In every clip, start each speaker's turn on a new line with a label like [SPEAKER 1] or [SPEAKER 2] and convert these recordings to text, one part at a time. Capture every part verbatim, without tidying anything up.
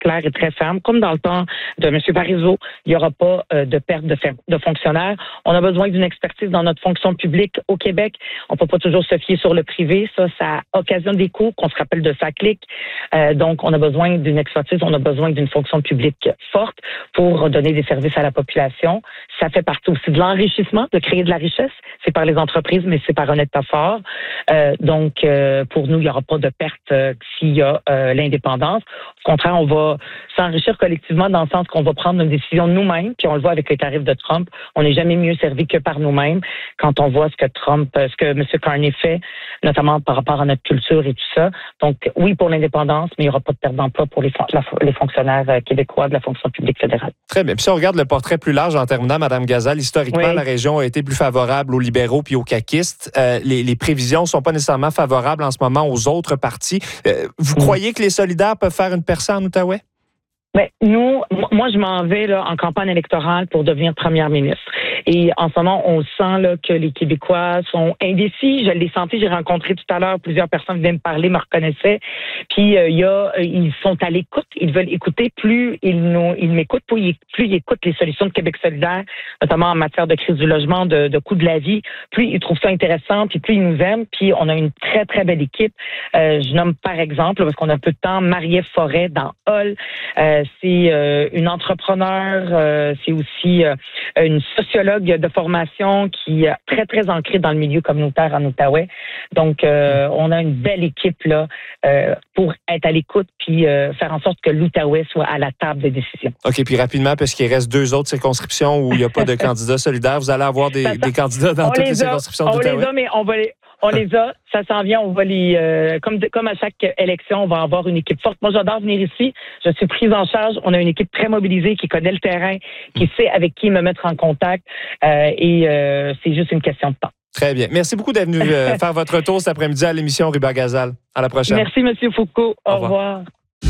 [SPEAKER 1] claire et très ferme. Comme dans le temps de M. Parizeau, il n'y aura pas euh, de perte de, fer- de fonctionnaires. On a besoin d'une expertise dans notre fonction publique au Québec. On ne peut pas toujours se fier sur le privé. Ça, ça occasionne des coûts qu'on se rappelle de SACLIC. Euh, donc, on a besoin d'une expertise, on a besoin d'une fonction publique forte pour donner des services à la population. Ça fait partie aussi de l'enrichissement, de créer de la richesse. C'est par les entreprises, mais c'est par un État fort. Euh, donc, euh, pour nous, il n'y aura pas de perte euh, s'il y a euh, l'indépendance. Au contraire, on va s'enrichir collectivement dans le sens qu'on va prendre une décision nous-mêmes, puis on le voit avec les tarifs de Trump. On n'est jamais mieux servi que par nous-mêmes quand on voit ce que Trump, ce que M. Carney fait, notamment par rapport à notre culture et tout ça. Donc, oui, pour l'indépendance, mais il n'y aura pas de perte d'emploi pour les, fon- la, les fonctionnaires euh, québécois de la fonction publique fédérale.
[SPEAKER 2] Très bien. Puis si on regarde le portrait plus large en terminant, Mme Gazal, historiquement,
[SPEAKER 1] Oui.
[SPEAKER 2] la région a été plus favorable aux libéraux puis aux caquistes. Euh, les, les prévisions ne sont pas nécessairement favorables en ce moment aux autres partis. Euh, vous
[SPEAKER 1] Mm.
[SPEAKER 2] croyez que les solidaires peuvent faire une percée en Outaouais?
[SPEAKER 1] Ben, nous, moi, je m'en vais là, en campagne électorale pour devenir première ministre. Et en ce moment, on sent là, que les Québécois sont indécis. Je l'ai senti, j'ai rencontré tout à l'heure plusieurs personnes qui venaient me parler, me reconnaissaient. Puis euh, il y a, ils sont à l'écoute, ils veulent écouter. Plus ils nous, ils m'écoutent, plus ils, plus ils écoutent les solutions de Québec solidaire, notamment en matière de crise du logement, de, de coût de la vie. Plus ils trouvent ça intéressant, puis plus ils nous aiment. Puis on a une très très belle équipe. Euh, je nomme par exemple, parce qu'on a un peu de temps, Marie-Ève Forêt dans Hall. Euh, c'est euh, une entrepreneure, euh, c'est aussi euh, une sociologue de formation qui est très, très ancrée dans le milieu communautaire en Outaouais. Donc, euh, on a une belle équipe là euh, pour être à l'écoute puis euh, faire en sorte que l'Outaouais soit à la table des décisions.
[SPEAKER 2] OK, puis rapidement, parce qu'il reste deux autres circonscriptions où il n'y a pas de candidats solidaires, vous allez avoir des, des candidats dans
[SPEAKER 1] on
[SPEAKER 2] toutes les, les
[SPEAKER 1] a,
[SPEAKER 2] circonscriptions
[SPEAKER 1] on
[SPEAKER 2] d'Outaouais?
[SPEAKER 1] les a, mais on va les... On les a, ça s'en vient, on va les... Euh, comme, de, comme à chaque élection, on va avoir une équipe forte. Moi, j'adore venir ici. Je suis prise en charge. On a une équipe très mobilisée qui connaît le terrain, qui sait avec qui me mettre en contact. Euh, et euh, c'est juste une question de temps.
[SPEAKER 2] Très bien. Merci beaucoup d'être venu euh, faire votre tour cet après-midi à l'émission Ruba Gazal. À la prochaine.
[SPEAKER 1] Merci, M. Foucault. Au, Au revoir. revoir.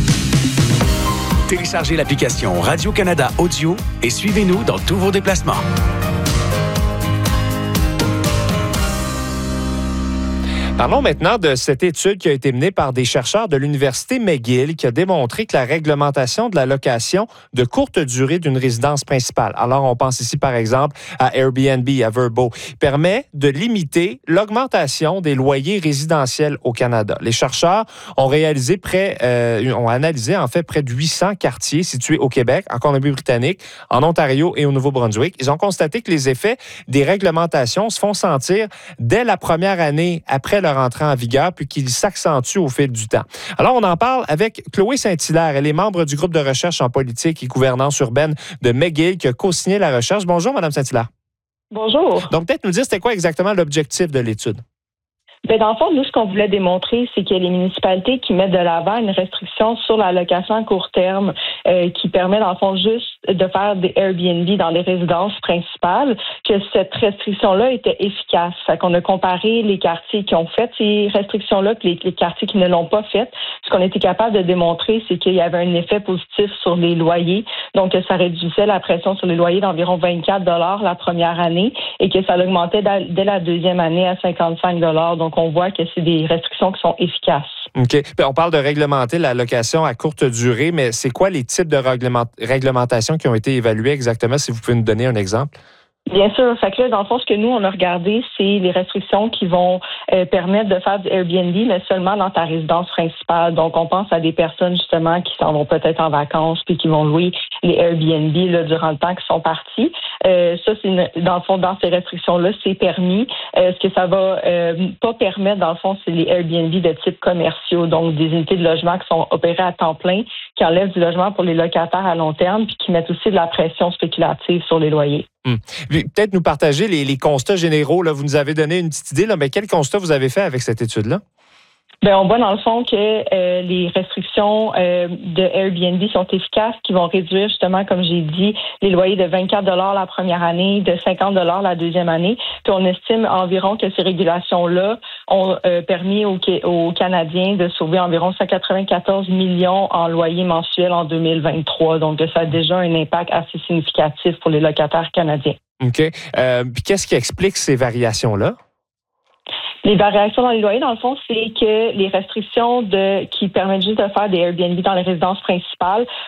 [SPEAKER 3] Téléchargez l'application Radio-Canada Audio et suivez-nous dans tous vos déplacements.
[SPEAKER 2] Parlons maintenant de cette étude qui a été menée par des chercheurs de l'Université McGill qui a démontré que la réglementation de la location de courte durée d'une résidence principale, alors on pense ici par exemple à Airbnb, à Vrbo, permet de limiter l'augmentation des loyers résidentiels au Canada. Les chercheurs ont réalisé près, euh, ont analysé en fait près de huit cents quartiers situés au Québec, en Colombie-Britannique, en Ontario et au Nouveau-Brunswick. Ils ont constaté que les effets des réglementations se font sentir dès la première année après leur entrée en vigueur, puis qu'ils s'accentuent au fil du temps. Alors, on en parle avec Chloé Saint-Hilaire. Elle est membre du groupe de recherche en politique et gouvernance urbaine de McGill qui a co-signé la recherche. Bonjour, Mme Saint-Hilaire.
[SPEAKER 1] Bonjour.
[SPEAKER 2] Donc, peut-être nous dire c'était quoi exactement l'objectif de l'étude?
[SPEAKER 4] Bien, dans le fond, nous, ce qu'on voulait démontrer, c'est qu'il y a les municipalités qui mettent de l'avant une restriction sur la location à court terme euh, qui permet, dans le fond, juste de faire des Airbnb dans les résidences principales, que cette restriction-là était efficace. Fait qu'on a comparé les quartiers qui ont fait ces restrictions-là et les, les quartiers qui ne l'ont pas fait. Ce qu'on était capable de démontrer, c'est qu'il y avait un effet positif sur les loyers. Donc, ça réduisait la pression sur les loyers d'environ vingt-quatre dollars la première année et que ça l'augmentait dès la deuxième année à cinquante-cinq dollars. Donc, on voit que c'est des restrictions qui sont efficaces.
[SPEAKER 2] OK. Bien, on parle de réglementer la location à courte durée, mais c'est quoi les types de réglement- réglementations qui ont été évaluées exactement, si vous pouvez nous donner un exemple?
[SPEAKER 4] Bien sûr. Fait que là, dans le fond, ce que nous, on a regardé, c'est les restrictions qui vont euh, permettre de faire du Airbnb, mais seulement dans ta résidence principale. Donc, on pense à des personnes, justement, qui s'en vont peut-être en vacances puis qui vont louer les Airbnb là, durant le temps qu'ils sont partis. Euh, ça, c'est une, dans le fond, dans ces restrictions-là, c'est permis. Euh, ce que ça va euh, pas permettre, dans le fond, c'est les Airbnb de type commerciaux, donc des unités de logement qui sont opérées à temps plein, qui enlèvent du logement pour les locataires à long terme puis qui mettent aussi de la pression spéculative sur les loyers.
[SPEAKER 2] Hum. Peut-être nous partager les, les constats généraux. Là. Vous nous avez donné une petite idée, là, mais quel constat vous avez fait avec cette étude-là?
[SPEAKER 4] Bien, on voit dans le fond que euh, les restrictions euh, de Airbnb sont efficaces, qui vont réduire justement, comme j'ai dit, les loyers de vingt-quatre dollars la première année, de cinquante dollars la deuxième année. Puis on estime environ que ces régulations-là ont euh, permis aux, aux Canadiens de sauver environ cent quatre-vingt-quatorze millions en loyers mensuels en deux mille vingt-trois. Donc, ça a déjà un impact assez significatif pour les locataires canadiens.
[SPEAKER 2] OK. Euh, puis qu'est-ce qui explique ces variations-là?
[SPEAKER 4] Les variations dans les loyers, dans le fond, c'est que les restrictions de qui permettent juste de faire des Airbnb dans les résidences principales